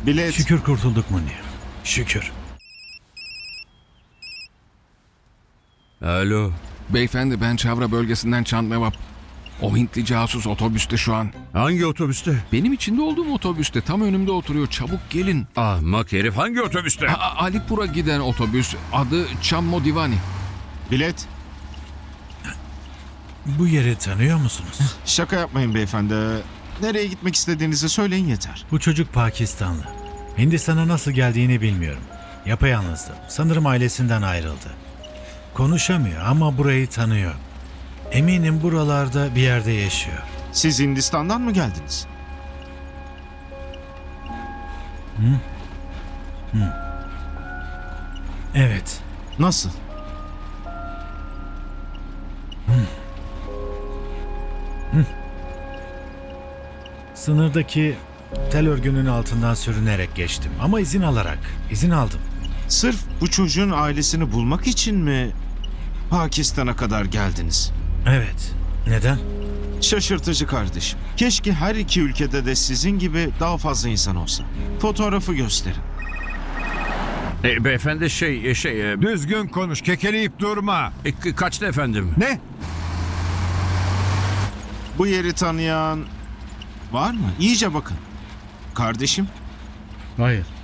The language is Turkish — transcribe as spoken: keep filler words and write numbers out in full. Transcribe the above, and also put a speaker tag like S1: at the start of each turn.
S1: Bilet.
S2: Şükür kurtulduk Muni. Şükür.
S3: Alo.
S4: Beyefendi ben Çavra bölgesinden Çandmevap. O Hintli casus otobüste şu an.
S3: Hangi otobüste?
S4: Benim içinde olduğum otobüste tam önümde oturuyor. Çabuk gelin.
S3: Ahmak herif, hangi otobüste?
S4: A- Alipur'a giden otobüs. Adı Chammo Divani.
S1: Bilet.
S2: Bu yeri tanıyor musunuz?
S1: Şaka yapmayın beyefendi. Nereye gitmek istediğinizi söyleyin yeter.
S2: Bu çocuk Pakistanlı. Hindistan'a nasıl geldiğini bilmiyorum. Yapayalnızdı. Sanırım ailesinden ayrıldı. Konuşamıyor ama burayı tanıyor. Eminim buralarda bir yerde yaşıyor.
S1: Siz Hindistan'dan mı geldiniz?
S2: Evet.
S1: Nasıl?
S2: Sınırdaki tel örgünün altından sürünerek geçtim. Ama izin alarak. izin aldım.
S1: Sırf bu çocuğun ailesini bulmak için mi Pakistan'a kadar geldiniz?
S2: Evet. Neden?
S1: Şaşırtıcı kardeşim. Keşke her iki ülkede de sizin gibi daha fazla insan olsa. Fotoğrafı gösterin.
S3: E, beyefendi şey, e, şey... E,
S5: Düzgün konuş, kekeleyip durma.
S3: e, kaçtı efendim?
S5: Ne?
S1: Bu yeri tanıyan var mı? İyice bakın. Kardeşim,
S2: Hayır.